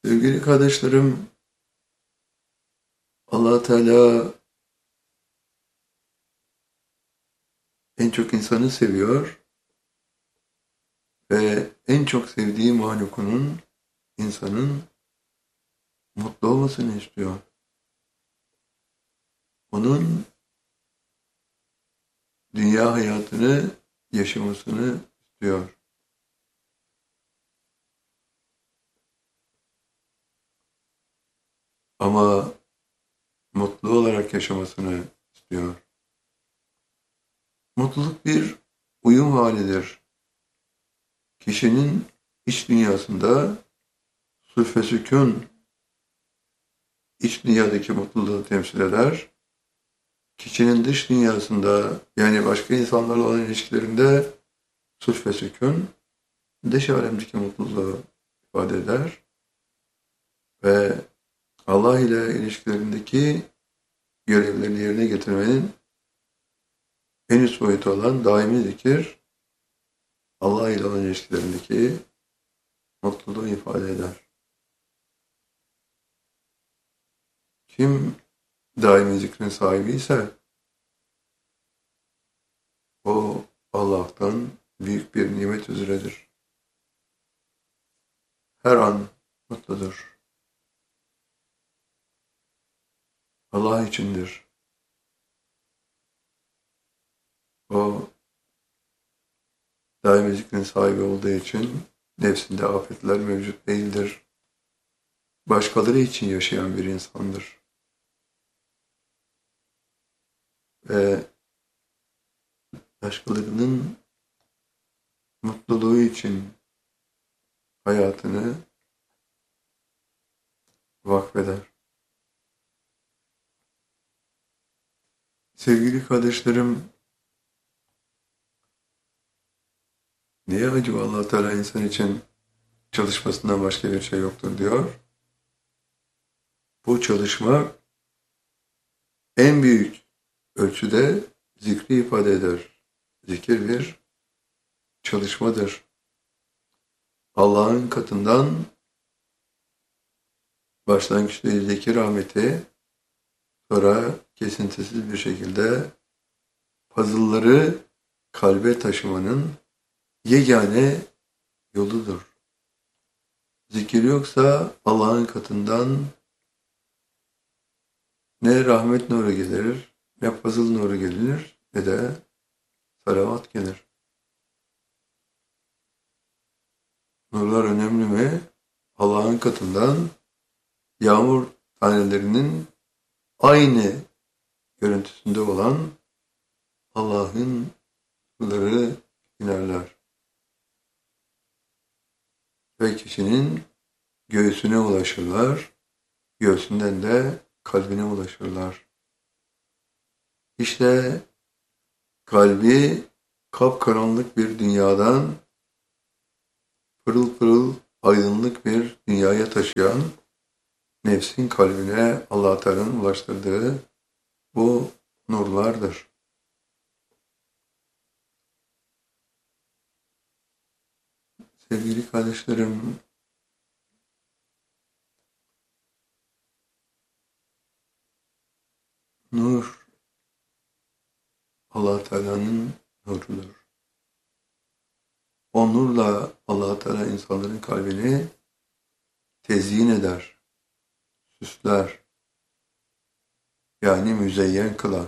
Sevgili kardeşlerim, Allah Teala en çok insanı seviyor ve en çok sevdiği mahlukunun, insanın mutlu olmasını istiyor. Onun dünya hayatını yaşamasını istiyor. Ama mutlu olarak yaşamasını istiyor. Mutluluk bir uyum halidir. Kişinin iç dünyasında sülf ve sükun iç dünyadaki mutluluğu temsil eder. Kişinin dış dünyasında yani başka insanlarla olan ilişkilerinde sülf ve sükun dış alemdeki mutluluğu ifade eder ve Allah ile ilişkilerindeki görevlerini yerine getirmenin en üst boyutu olan daimi zikir Allah ile olan ilişkilerindeki mutluluğu ifade eder. Kim daimi zikrin sahibi ise o Allah'tan büyük bir nimet üzeredir. Her an mutludur. Allah içindir. O daimi zikrin sahibi olduğu için nefsinde afetler mevcut değildir. Başkaları için yaşayan bir insandır. Ve başkalarının mutluluğu için hayatını vakfeder. Sevgili kardeşlerim, niye acaba Allah Teala insan için çalışmasından başka bir şey yoktur diyor? Bu çalışma en büyük ölçüde zikri ifade eder. Zikir bir çalışmadır. Allah'ın katından başlangıçta yüzdeki rahmeti, sonra kesintisiz bir şekilde puzzle'ları kalbe taşımanın yegane yoludur. Zikir yoksa Allah'ın katından ne rahmet nuru gelir, ne puzzle nuru gelir, ne de salavat gelir. Nurlar önemli mi? Allah'ın katından yağmur tanelerinin aynı görüntüsünde olan Allah'ın nurları inerler. Ve kişinin göğsüne ulaşırlar, göğsünden de kalbine ulaşırlar. İşte kalbi kapkaranlık bir dünyadan pırıl pırıl aydınlık bir dünyaya taşıyan nefsin kalbine Allah Teala'nın ulaştırdığı bu nurlardır. Sevgili kardeşlerim, nur Allah Teala'nın nurudur. O nurla Allah Teala insanların kalbini tezyin eder, süsler, yani müzeyyen kılar.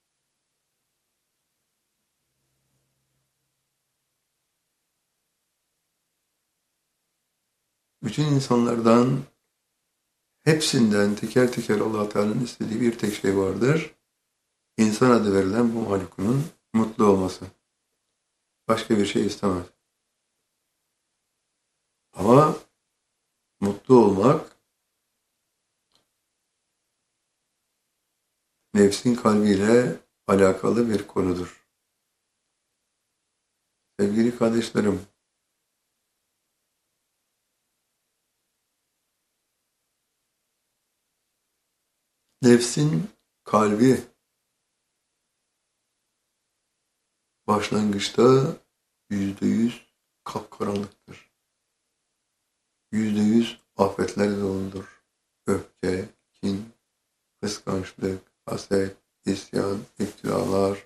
Bütün insanlardan, hepsinden teker teker Allah Teala'nın istediği bir tek şey vardır. İnsan adı verilen bu mahlukunun mutlu olması. Başka bir şey istemez. Ama mutlu olmak nefsin kalbiyle alakalı bir konudur. Sevgili kardeşlerim, nefsin kalbi başlangıçta %100 kapkaranlıktır. %100 afetlerle doludur. Öfke, kin, kıskançlık, haset, isyan, iftiralar.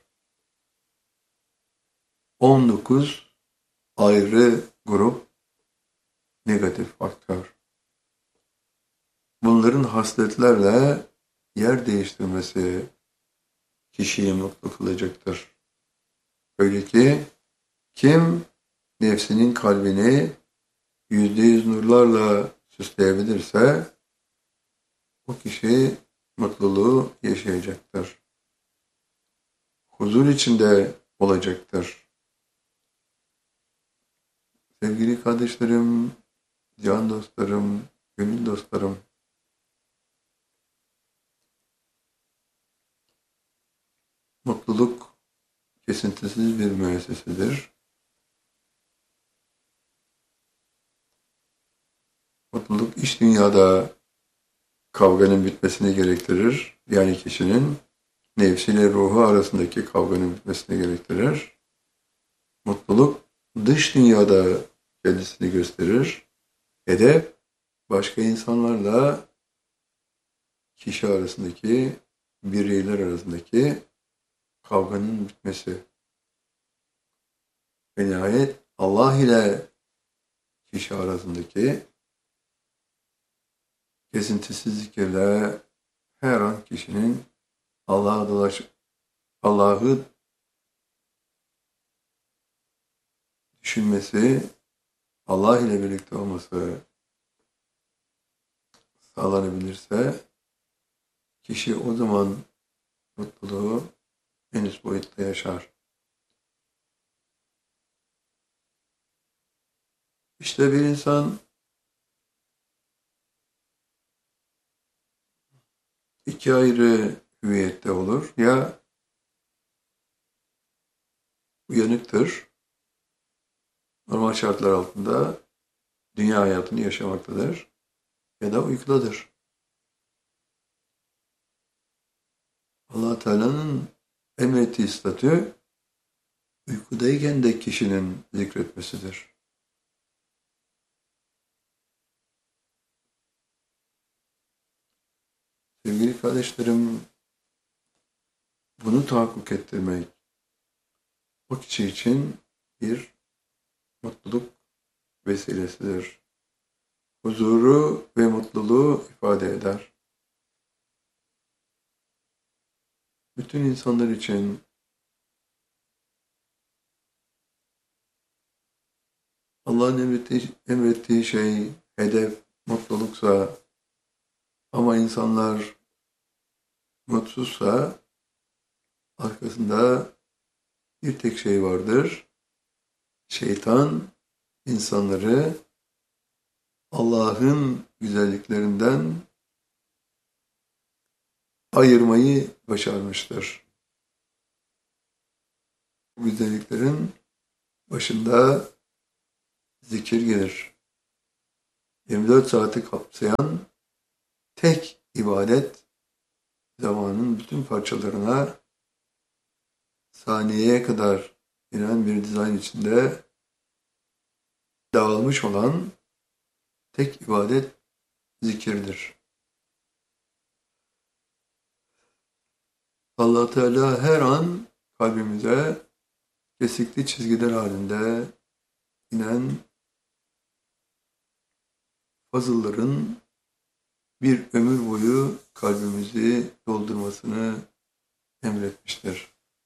19 ayrı grup negatif faktör. Bunların hasletlerle yer değiştirmesi kişiyi mutlu kılacaktır. Öyle ki kim nefsinin kalbini %100 nurlarla süsleyebilirse o kişi mutluluğu yaşayacaktır. Huzur içinde olacaktır. Sevgili kardeşlerim, can dostlarım, gönül dostlarım, mutluluk kesintisiz bir müessesedir. Mutluluk iç dünyada kavganın bitmesini gerektirir. Yani kişinin nefsiyle ruhu arasındaki kavganın bitmesini gerektirir. Mutluluk dış dünyada kendisini gösterir. Hedef başka insanlarla kişi arasındaki, bireyler arasındaki kavganın bitmesi. Ve nihayet Allah ile kişi arasındaki kesintisiz zikirle her an kişinin Allah'ı düşünmesi, Allah ile birlikte olması sağlanabilirse kişi o zaman mutluluğu en üst boyutta yaşar. İşte bir insan iki ayrı hüviyette olur. Ya uyanıktır, normal şartlar altında dünya hayatını yaşamaktadır. Ya da uykudadır. Allah Teala'nın emrettiği statü uykudayken de kişinin zikretmesidir. Sevgili kardeşlerim, bunu tahakkuk ettirmek o kişi için bir mutluluk vesilesidir. Huzuru ve mutluluğu ifade eder. Bütün insanlar için Allah'ın emrettiği şey, hedef, mutluluksa ama insanlar mutsuzsa arkasında bir tek şey vardır. Şeytan insanları Allah'ın güzelliklerinden ayırmayı başarmıştır. Bu güzelliklerin başında zikir gelir. 24 saati kapsayan tek ibadet zamanın bütün parçalarına saniyeye kadar inen bir dizayn içinde dağılmış olan tek ibadet zikirdir. Allah Teala her an kalbimize kesikli çizgiler halinde inen fazılların bir ömür boyu kalbimizi doldurmasını emretmiştir.